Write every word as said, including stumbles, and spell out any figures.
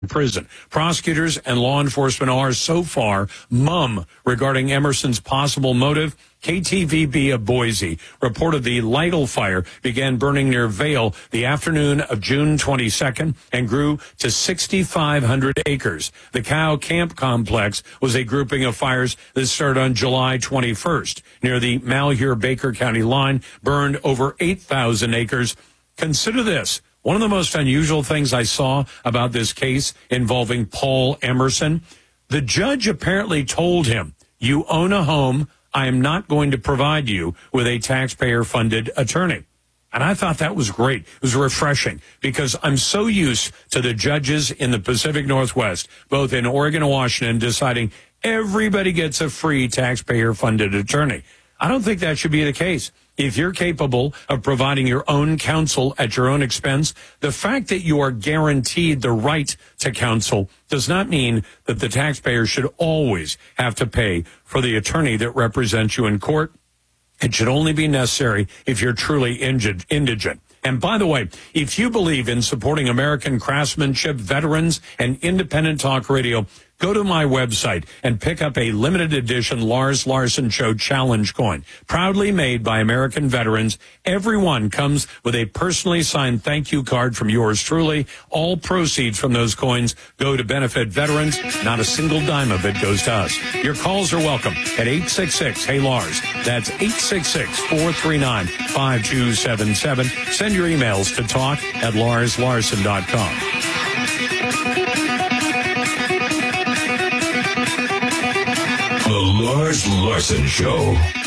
prison. Prosecutors and law enforcement are so far mum regarding Emerson's possible motive. K T V B of Boise reported the Lytle fire began burning near Vail the afternoon of June twenty-second and grew to six thousand five hundred acres. The Cow Camp Complex was a grouping of fires that started on July twenty-first near the Malheur-Baker County line, burned over eight thousand acres. Consider this. One of the most unusual things I saw about this case involving Paul Emerson, the judge apparently told him, you own a home, I am not going to provide you with a taxpayer-funded attorney. And I thought that was great. It was refreshing because I'm so used to the judges in the Pacific Northwest, both in Oregon and Washington, deciding everybody gets a free taxpayer-funded attorney. I don't think that should be the case. If you're capable of providing your own counsel at your own expense, the fact that you are guaranteed the right to counsel does not mean that the taxpayer should always have to pay for the attorney that represents you in court. It should only be necessary if you're truly indigent. And by the way, if you believe in supporting American craftsmanship, veterans, and independent talk radio, go to my website and pick up a limited edition Lars Larson Show Challenge coin. Proudly made by American veterans. Everyone comes with a personally signed thank you card from yours truly. All proceeds from those coins go to benefit veterans. Not a single dime of it goes to us. Your calls are welcome at eight six six, hey Lars. That's eight six six, four three nine, five two seven seven. Send your emails to talk at lars larson dot com. The Lars Larson Show.